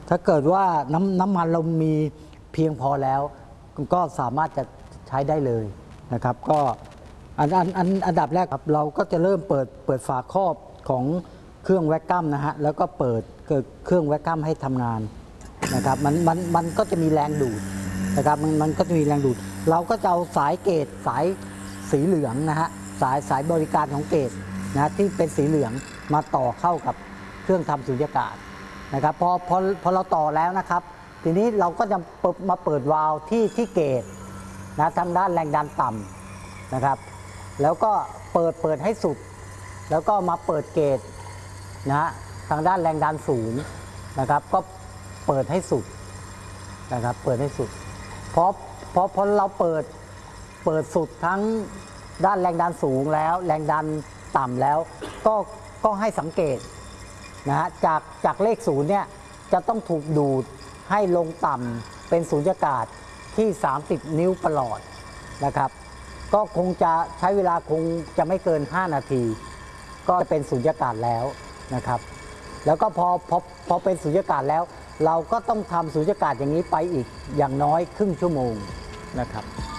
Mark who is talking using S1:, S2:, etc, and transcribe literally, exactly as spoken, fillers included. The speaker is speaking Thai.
S1: ถ้าเกิดว่าน้ำน้ำมันเรามีเพียงพอแล้วก็สามารถจะใช้ได้เลยนะครับก็อันอันอันอันดับแรกครับเราก็จะเริ่มเปิดเปิดฝาครอบของเครื่องแวคกัมนะฮะแล้วก็เปิดเกิดเครื่องแวคกัมให้ทำงานนะครับมันมันมันก็จะมีแรงดูดนะครับมันมันก็จะมีแรงดูดเราก็จะเอาสายเกจสายสีเหลืองนะฮะสายสายบริการของเกจนะที่เป็นสีเหลืองมาต่อเข้ากับเครื่องทำสุญญากาศนะครับพอพอพอเราต่อแล้วนะครับทีนี้เราก็จะมาเปิดวาล์วที่ที่เกจนะทางด้านแรงดันต่ำนะครับแล้วก็เปิดเปิดให้สุดแล้วก็มาเปิดเกจนะฮะทางด้านแรงดันสูงนะครับก็เปิดให้สุดนะครับเปิดให้สุดเพราะเพราะพอเราเปิดเปิดสุดทั้งด้านแรงดันสูงแล้วแรงดันต่ำแล้วก็ก็ให้สังเกตนะฮะจากจากเลขศูนย์เนี่ยจะต้องถูกดูดให้ลงต่ำเป็นสุญญากาศที่สามสิบนิ้วประหลอดนะครับก็คงจะใช้เวลาคงจะไม่เกินห้านาทีก็จะเป็นสุญญากาศแล้วนะครับแล้วก็พอพอพอเป็นสุญญากาศแล้วเราก็ต้องทำสุญญากาศอย่างนี้ไปอีกอย่างน้อยครึ่งชั่วโมงนะครับ